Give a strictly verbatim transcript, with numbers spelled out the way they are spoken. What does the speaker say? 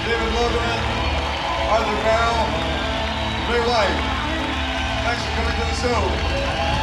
David Logan, Arthur Farrell, Ray White. Thanks for coming to the show.